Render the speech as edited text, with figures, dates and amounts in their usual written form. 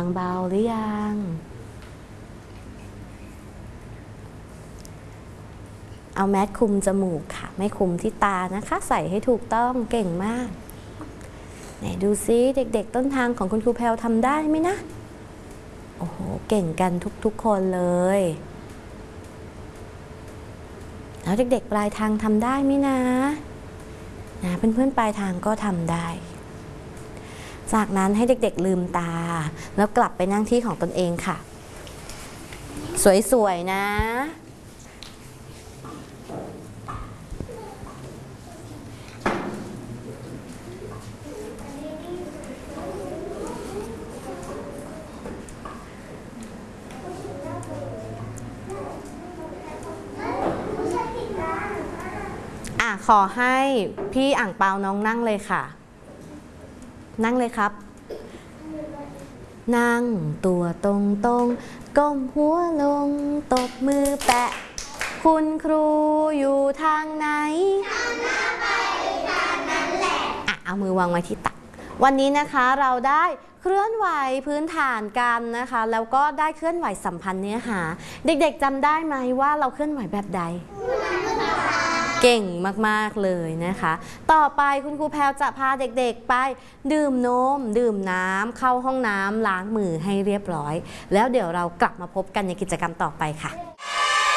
างเบาหรือยังเอาแมสคลุมจมูกค่ะไม่คลุมที่ตานะคะใส่ให้ถูกต้องเก่งมากไหนดูซิเด็กๆต้นทางของคุณครูแพรวทำได้ไหมนะโอ้โหเก่งกันทุกๆคนเลยแล้วเด็กๆปลายทางทำได้ไหมนะเพื่อนๆปลายทางก็ทำได้จากนั้นให้เด็กๆลืมตาแล้วกลับไปนั่งที่ของตนเองค่ะสวยๆนะขอให้พี่อ่างเปาน้องนั่งเลยค่ะนั่งเลยครับนั่งตัวตรงก้มหัวลงตบมือแปะคุณครูอยู่ทางไหนทางหน้าไปทางนั้นแหละเอามือวางไว้ที่ตักวันนี้นะคะเราได้เคลื่อนไหวพื้นฐานกันนะคะแล้วก็ได้เคลื่อนไหวสัมพันธ์เนื้อหาเด็กๆจำได้ไหมว่าเราเคลื่อนไหวแบบใดเก่งมากๆเลยนะคะต่อไปคุณครูแพรวจะพาเด็กๆไปดื่มนมดื่มน้ำเข้าห้องน้ำล้างมือให้เรียบร้อยแล้วเดี๋ยวเรากลับมาพบกันในกิจกรรมต่อไปค่ะ